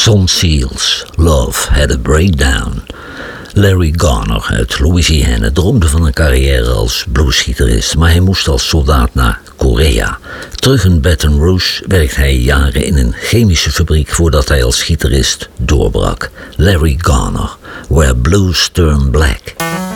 Son Seals, Love Had a Breakdown. Larry Garner uit Louisiana droomde van een carrière als bluesgitarist, maar hij moest als soldaat naar Korea. Terug in Baton Rouge werkte hij jaren in een chemische fabriek voordat hij als gitarist doorbrak. Larry Garner, Where Blues Turn Black.